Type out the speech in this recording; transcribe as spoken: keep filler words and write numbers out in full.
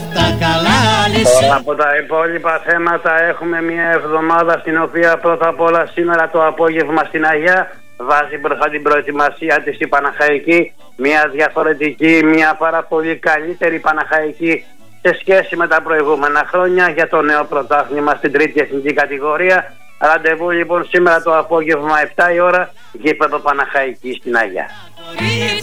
Τώρα από τα υπόλοιπα θέματα έχουμε μια εβδομάδα στην οποία πρώτα απ' όλα σήμερα το απόγευμα στην Αγιά βάζει μπροστά την προετοιμασία της η Παναχαϊκή, μια διαφορετική, μια πάρα πολύ καλύτερη Παναχαϊκή σε σχέση με τα προηγούμενα χρόνια για το νέο πρωτάθλημα στην τρίτη εθνική κατηγορία. Ραντεβού λοιπόν σήμερα το απόγευμα επτά η ώρα, γήπεδο Παναχαϊκή στην Αγιά.